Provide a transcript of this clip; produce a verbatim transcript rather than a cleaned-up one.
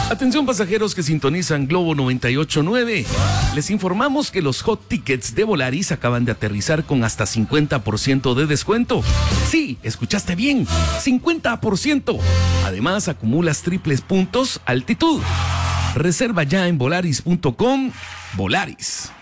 Atención pasajeros que sintonizan Globo noventa y ocho punto nueve. Les informamos que los hot tickets de Volaris acaban de aterrizar con hasta cincuenta por ciento de descuento. Sí, escuchaste bien, cincuenta por ciento. Además, acumulas triples puntos altitud. Reserva ya en volaris punto com. Volaris.